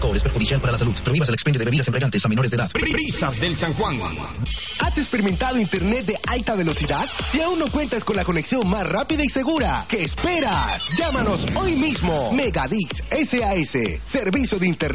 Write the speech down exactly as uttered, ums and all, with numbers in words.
alcohol es perjudicial para la salud. Prohíbas el expendio de bebidas embriagantes a menores de edad. Brisas del San Juan. ¿Has experimentado internet de alta velocidad? Si aún no cuentas con la conexión más rápida y segura, ¿qué esperas? Llámanos hoy mismo. Megadix S A S, servicio de internet